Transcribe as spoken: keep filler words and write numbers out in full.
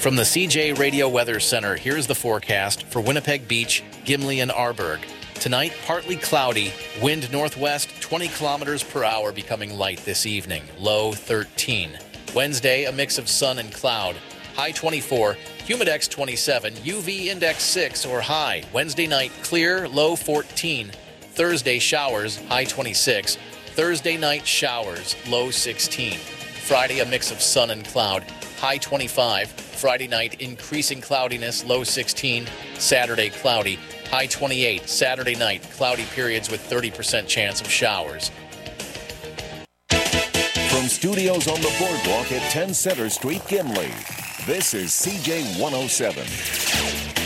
From the C J Radio Weather Center, here's the forecast for Winnipeg Beach, Gimli, and Arborg. Tonight, partly cloudy, wind northwest twenty kilometers per hour, becoming light this evening, low thirteen. Wednesday, a mix of sun and cloud, high twenty-four, humidex twenty-seven, U V index six or high. Wednesday night, clear, low fourteen. Thursday, showers, high twenty-six. Thursday night, showers, low sixteen. Friday, a mix of sun and cloud, high twenty-five. Friday night, increasing cloudiness, low sixteen. Saturday, cloudy, high twenty-eight. Saturday night, cloudy periods with thirty percent chance of showers. From studios on the boardwalk at ten Center Street, Gimli, this is C J one oh seven.